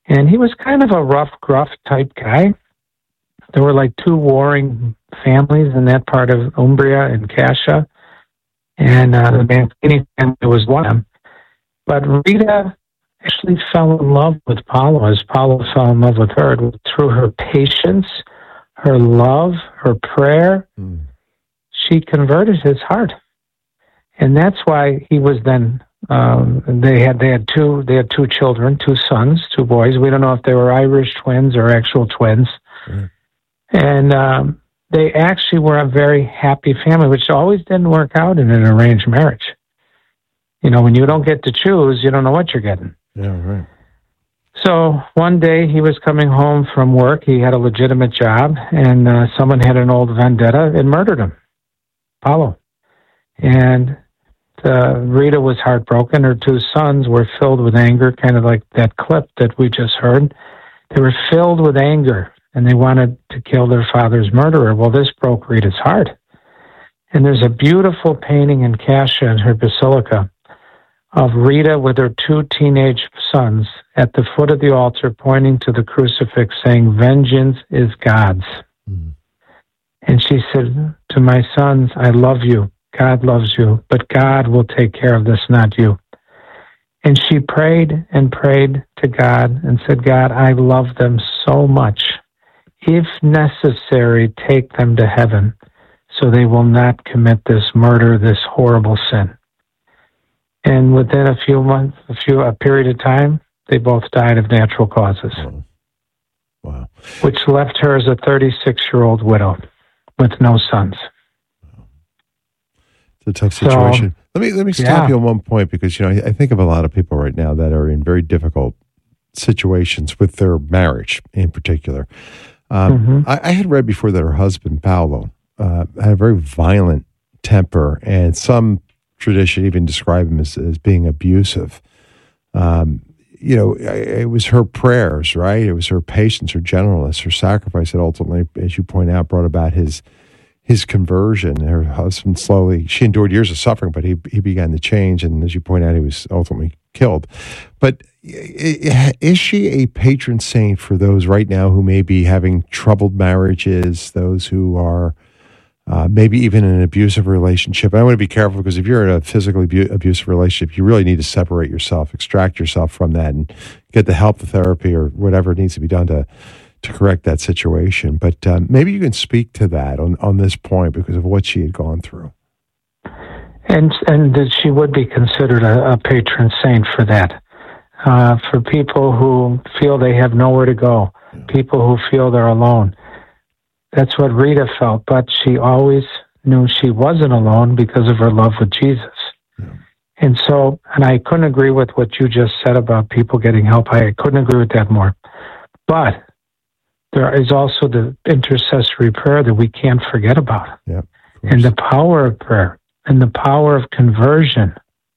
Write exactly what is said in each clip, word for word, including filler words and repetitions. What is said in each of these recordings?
And he was kind of a rough, gruff type guy. There were like two warring families in that part of Umbria and Cascia, and uh, the Mancini family was one of them. But Rita actually fell in love with Paolo as Paolo fell in love with her through her patience, her love, her prayer. Mm. She converted his heart, and that's why he was then. Um, they had they had two they had two children, two sons, two boys. We don't know if they were Irish twins or actual twins. Mm. And um, they actually were a very happy family, which always didn't work out in an arranged marriage. You know, when you don't get to choose, you don't know what you're getting. Yeah, right. So one day he was coming home from work. He had a legitimate job, and uh, someone had an old vendetta and murdered him, Paolo. And uh, Rita was heartbroken. Her two sons were filled with anger, kind of like that clip that we just heard. They were filled with anger, and they wanted to kill their father's murderer. Well, this broke Rita's heart. And there's a beautiful painting in Cascia in her basilica of Rita with her two teenage sons at the foot of the altar pointing to the crucifix saying, "Vengeance is God's." Mm. And she said to my sons, "I love you. God loves you, but God will take care of this, not you." And she prayed and prayed to God and said, "God, I love them so much. If necessary, take them to heaven so they will not commit this murder, this horrible sin." And within a few months, a few a period of time, they both died of natural causes. Wow. Wow. Which left her as a thirty-six-year-old widow with no sons. Wow. It's a tough situation. So, let me let me stop yeah. you on one point, because you know I, I think of a lot of people right now that are in very difficult situations with their marriage in particular. Um, mm-hmm. I, I had read before that her husband, Paolo, uh, had a very violent temper, and some tradition even describe him as, as being abusive. Um, you know, it was her prayers, right? It was her patience, her gentleness, her sacrifice that ultimately, as you point out, brought about his his conversion. Her husband slowly, she endured years of suffering, but he he began to change, and as you point out, he was ultimately killed. But is she a patron saint for those right now who may be having troubled marriages, those who are Uh, maybe even in an abusive relationship? And I want to be careful, because if you're in a physically abu- abusive relationship, you really need to separate yourself, extract yourself from that, and get the help, the therapy, or whatever needs to be done to to correct that situation. But um, maybe you can speak to that on, on this point because of what she had gone through. And and that she would be considered a, a patron saint for that. Uh, for people who feel they have nowhere to go, yeah. People who feel they're alone. That's what Rita felt, but she always knew she wasn't alone because of her love with Jesus. Yeah. And so, and I couldn't agree with what you just said about people getting help. I couldn't agree with that more. But there is also the intercessory prayer that we can't forget about. Yeah, and the power of prayer and the power of conversion.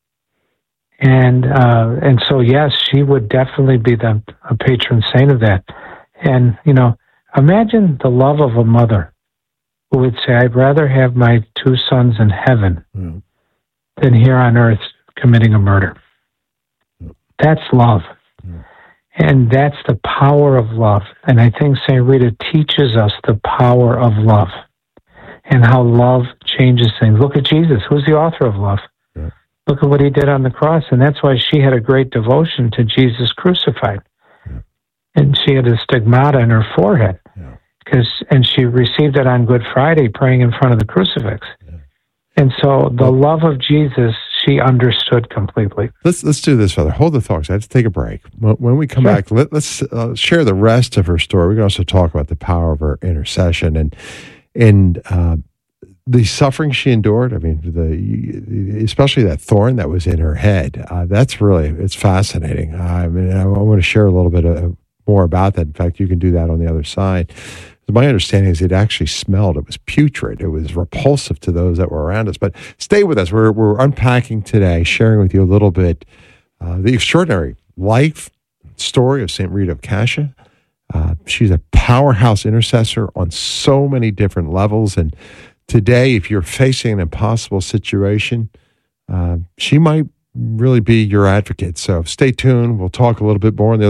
And uh, and so, yes, she would definitely be the a patron saint of that. And, you know, imagine the love of a mother who would say, "I'd rather have my two sons in heaven mm. than here on earth committing a murder." Mm. That's love. Mm. And that's the power of love. And I think Saint Rita teaches us the power of love and how love changes things. Look at Jesus. Who's the author of love? Mm. Look at what he did on the cross. And that's why she had a great devotion to Jesus crucified. Mm. And she had a stigmata in her forehead. Yeah. Because, and she received it on Good Friday, praying in front of the crucifix. Yeah. And so the well, love of Jesus, she understood completely. Let's let's do this, Father. Hold the thoughts. I have to take a break. When we come sure. back, let, let's uh, share the rest of her story. We can also talk about the power of her intercession and and uh, the suffering she endured. I mean, the especially that thorn that was in her head. Uh, that's really, it's fascinating. Uh, I mean, I, I want to share a little bit of, more about that. In fact, you can do that on the other side. My understanding is it actually smelled. It was putrid. It was repulsive to those that were around us. But stay with us. We're we're unpacking today, sharing with you a little bit uh, the extraordinary life story of Saint Rita of Cascia. Uh, she's a powerhouse intercessor on so many different levels. And today, if you're facing an impossible situation, uh, she might really be your advocate. So stay tuned. We'll talk a little bit more on the